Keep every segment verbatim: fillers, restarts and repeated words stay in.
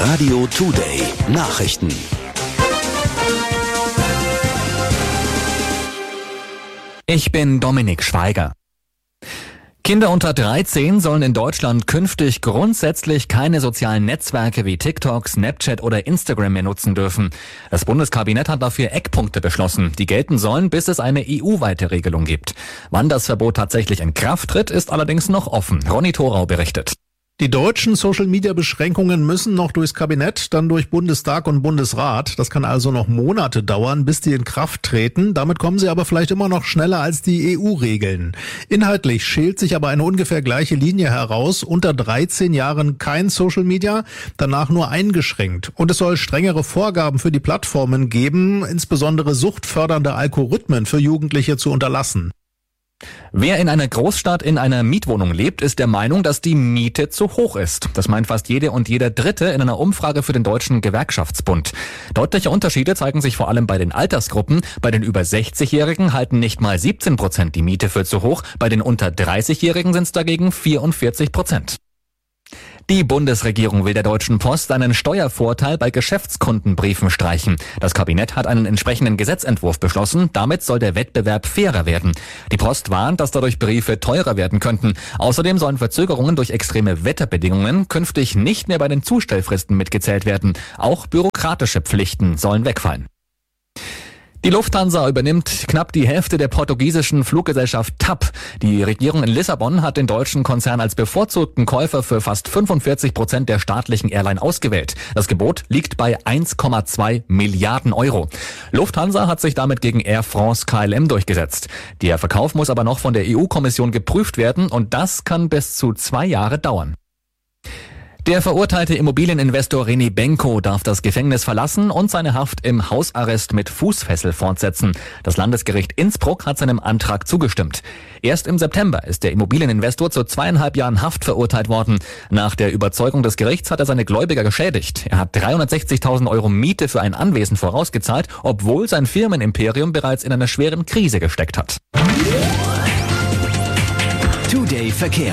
Radio Today Nachrichten. Ich bin Dominik Schweiger. Kinder unter dreizehn sollen in Deutschland künftig grundsätzlich keine sozialen Netzwerke wie TikTok, Snapchat oder Instagram mehr nutzen dürfen. Das Bundeskabinett hat dafür Eckpunkte beschlossen, die gelten sollen, bis es eine E U-weite Regelung gibt. Wann das Verbot tatsächlich in Kraft tritt, ist allerdings noch offen. Ronny Thorau berichtet. Die deutschen Social-Media-Beschränkungen müssen noch durchs Kabinett, dann durch Bundestag und Bundesrat. Das kann also noch Monate dauern, bis die in Kraft treten. Damit kommen sie aber vielleicht immer noch schneller als die E U-Regeln. Inhaltlich schält sich aber eine ungefähr gleiche Linie heraus. Unter dreizehn Jahren kein Social-Media, danach nur eingeschränkt. Und es soll strengere Vorgaben für die Plattformen geben, insbesondere suchtfördernde Algorithmen für Jugendliche zu unterlassen. Wer in einer Großstadt in einer Mietwohnung lebt, ist der Meinung, dass die Miete zu hoch ist. Das meint fast jede und jeder Dritte in einer Umfrage für den Deutschen Gewerkschaftsbund. Deutliche Unterschiede zeigen sich vor allem bei den Altersgruppen. Bei den über sechzigjährigen halten nicht mal siebzehn Prozent die Miete für zu hoch. Bei den unter dreißigjährigen sind es dagegen vierundvierzig Prozent. Die Bundesregierung will der Deutschen Post einen Steuervorteil bei Geschäftskundenbriefen streichen. Das Kabinett hat einen entsprechenden Gesetzentwurf beschlossen. Damit soll der Wettbewerb fairer werden. Die Post warnt, dass dadurch Briefe teurer werden könnten. Außerdem sollen Verzögerungen durch extreme Wetterbedingungen künftig nicht mehr bei den Zustellfristen mitgezählt werden. Auch bürokratische Pflichten sollen wegfallen. Die Lufthansa übernimmt knapp die Hälfte der portugiesischen Fluggesellschaft T A P. Die Regierung in Lissabon hat den deutschen Konzern als bevorzugten Käufer für fast fünfundvierzig Prozent der staatlichen Airline ausgewählt. Das Gebot liegt bei eins Komma zwei Milliarden Euro. Lufthansa hat sich damit gegen Air France K L M durchgesetzt. Der Verkauf muss aber noch von der E U-Kommission geprüft werden und das kann bis zu zwei Jahre dauern. Der verurteilte Immobilieninvestor René Benko darf das Gefängnis verlassen und seine Haft im Hausarrest mit Fußfessel fortsetzen. Das Landesgericht Innsbruck hat seinem Antrag zugestimmt. Erst im September ist der Immobilieninvestor zu zweieinhalb Jahren Haft verurteilt worden. Nach der Überzeugung des Gerichts hat er seine Gläubiger geschädigt. Er hat dreihundertsechzigtausend Euro Miete für ein Anwesen vorausgezahlt, obwohl sein Firmenimperium bereits in einer schweren Krise gesteckt hat. Today Verkehr.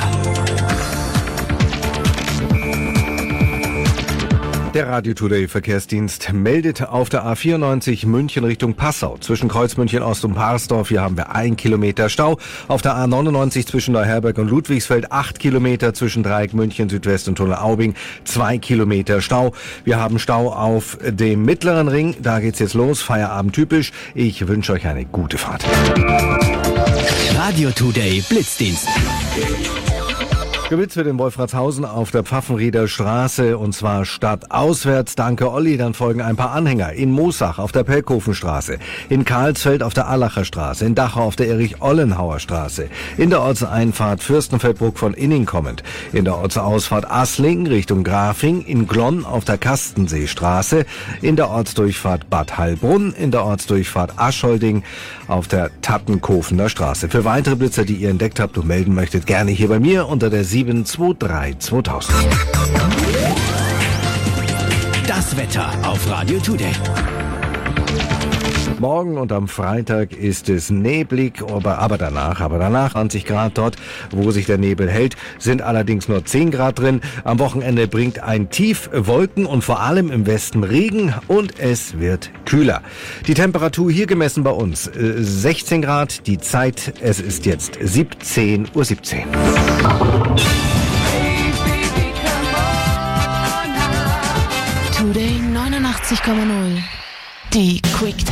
Der Radio Today Verkehrsdienst meldet auf der A vierundneunzig München Richtung Passau. Zwischen Kreuz München Ost und Parsdorf, hier haben wir ein Kilometer Stau. Auf der A neunundneunzig zwischen Neuherberg und Ludwigsfeld acht Kilometer. Zwischen Dreieck München Südwest und Tunnel Aubing zwei Kilometer Stau. Wir haben Stau auf dem Mittleren Ring. Da geht's jetzt los. Feierabend typisch. Ich wünsche euch eine gute Fahrt. Radio Today Blitzdienst. Geblitzt wird in Wolfratshausen auf der Pfaffenrieder Straße und zwar stadtauswärts. Danke Olli, dann folgen ein paar Anhänger. In Moosach auf der Pelkhofenstraße, in Karlsfeld auf der Allacher Straße, in Dachau auf der Erich-Ollenhauer Straße, in der Ortseinfahrt Fürstenfeldbruck von Inning kommend, in der Ortsausfahrt Asling Richtung Grafing, in Glonn auf der Kastenseestraße, in der Ortsdurchfahrt Bad Heilbrunn, in der Ortsdurchfahrt Aschholding auf der Tattenkofener Straße. Für weitere Blitzer, die ihr entdeckt habt und melden möchtet, gerne hier bei mir unter der sieben zwei drei zweitausend. Das Wetter auf Radio Today. Morgen und am Freitag ist es neblig, aber, aber danach, aber danach zwanzig Grad dort, wo sich der Nebel hält, sind allerdings nur zehn Grad drin. Am Wochenende bringt ein Tief Wolken und vor allem im Westen Regen und es wird kühler. Die Temperatur hier gemessen bei uns äh, sechzehn Grad, die Zeit, es ist jetzt siebzehn Uhr siebzehn. Today neunundachtzig Komma null. Die Quick